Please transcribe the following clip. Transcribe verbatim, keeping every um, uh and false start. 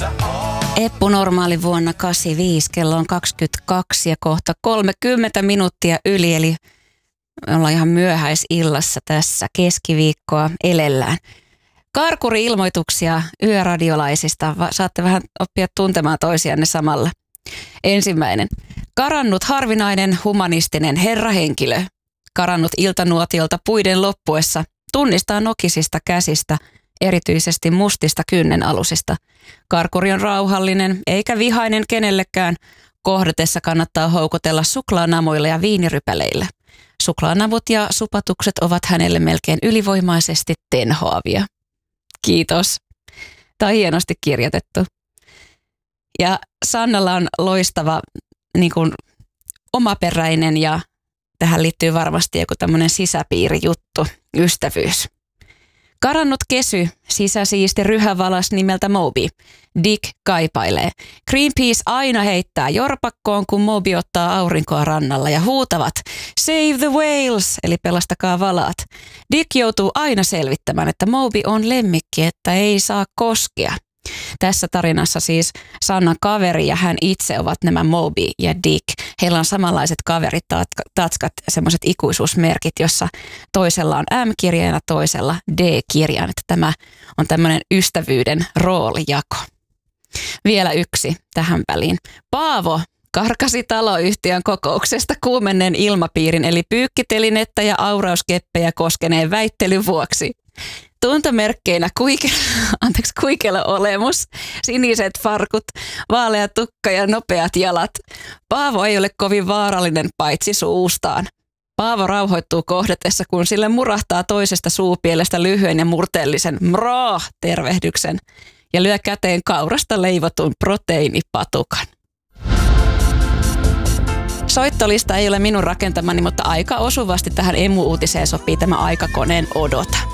Eppu Normaali vuonna kahdeksankymmentäviisi, kello on kaksikymmentäkaksi ja kohta kolmekymmentä minuuttia yli, eli me ollaan ihan myöhäisillassa tässä, keskiviikkoa elellään. Karkuri-ilmoituksia yöradiolaisista, saatte vähän oppia tuntemaan toisianne samalla. Ensimmäinen. Karannut harvinainen humanistinen herrahenkilö. Karannut iltanuotiolta puiden loppuessa, tunnistaa nokisista käsistä, erityisesti mustista kynnenalusista. Karkuri on rauhallinen eikä vihainen kenellekään. Kohdatessa kannattaa houkutella suklaanamuilla ja viinirypäleillä. Suklaanavut ja supatukset ovat hänelle melkein ylivoimaisesti tenhoavia. Kiitos. Tämä on hienosti kirjoitettu. Ja Sannalla on loistava niin kuin omaperäinen ja tähän liittyy varmasti joku tämmöinen sisäpiirijuttu, ystävyys. Karannut kesy, sisäsiisti ryhävalas nimeltä Moby. Dick kaipailee. Greenpeace aina heittää jorpakkoon, kun Moby ottaa aurinkoa rannalla ja huutavat Save the whales, eli pelastakaa valaat. Dick joutuu aina selvittämään, että Moby on lemmikki, että ei saa koskea. Tässä tarinassa siis Sannan kaveri ja hän itse ovat nämä Moby ja Dick. Heillä on samanlaiset kaverit, tatskat, semmoiset ikuisuusmerkit, jossa toisella on M-kirjaina, toisella D-kirjain. Että tämä on tämmöinen ystävyyden roolijako. Vielä yksi tähän väliin. Paavo karkasi taloyhtiön kokouksesta kuumenneen ilmapiirin eli pyykkitelinettä ja aurauskeppejä koskeneen väittelyn vuoksi. Tuntomerkkeinä kuikela, anteeksi, kuikela olemus, siniset farkut, vaalea tukka ja nopeat jalat. Paavo ei ole kovin vaarallinen paitsi suustaan. Paavo rauhoittuu kohdatessa, kun sille murahtaa toisesta suupielestä lyhyen ja murteellisen mraa-tervehdyksen ja lyö käteen kaurasta leivotun proteiinipatukan. Soittolista ei ole minun rakentamani, mutta aika osuvasti tähän emu-uutiseen sopii tämä aikakoneen odota.